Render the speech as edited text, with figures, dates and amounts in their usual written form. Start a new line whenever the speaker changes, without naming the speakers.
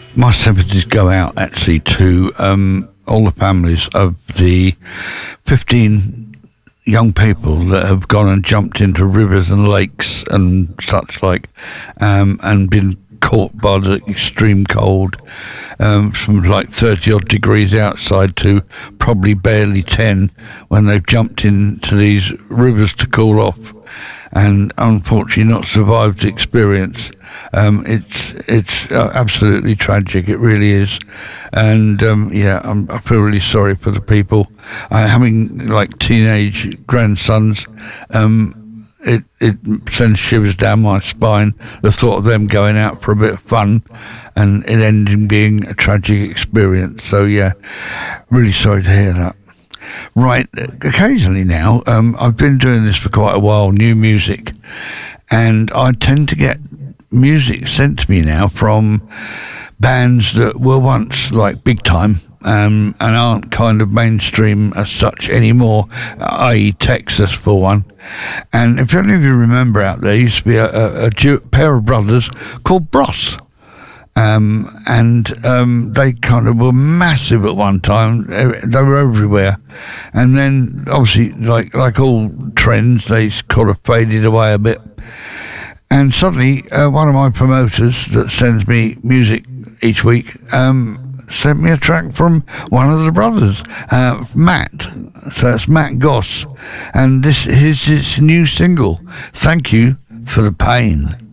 My sympathies go out actually to all the families of the 15 young people that have gone and jumped into rivers and lakes and such like, and been caught by the extreme cold, from like 30 odd degrees outside to probably barely 10 when they've jumped into these rivers to cool off, and unfortunately not survived the experience. It's absolutely tragic. It really is, and I feel really sorry for the people. Having like teenage grandsons, it sends shivers down my spine. The thought of them going out for a bit of fun and it ending being a tragic experience. So yeah, really sorry to hear that. Right, occasionally now, I've been doing this for quite a while, new music, and I tend to get music sent to me now from bands that were once like big time, and aren't kind of mainstream as such anymore, i.e. Texas for one. And if any of you remember out there, used to be a pair of brothers called Bros. They kind of were massive at one time. They were everywhere, and then obviously, like all trends, they kind of faded away a bit. And suddenly, one of my promoters that sends me music each week sent me a track from one of the brothers, Matt. So it's Matt Goss, and this is his new single. Thank You for the Pain.